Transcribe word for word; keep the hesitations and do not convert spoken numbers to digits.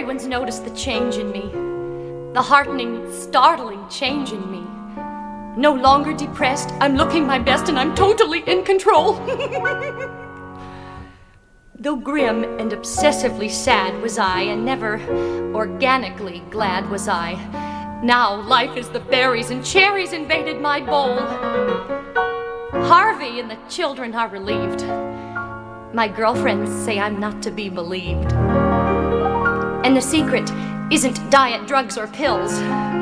everyone's noticed the change in me. The heartening, startling change in me. No longer depressed, I'm looking my best and I'm totally in control. Though grim and obsessively sad was I, and never organically glad was I, now life is the berries and cherries invaded my bowl. Harvey and the children are relieved. My girlfriends say I'm not to be believed. And the secret isn't diet, drugs, or pills.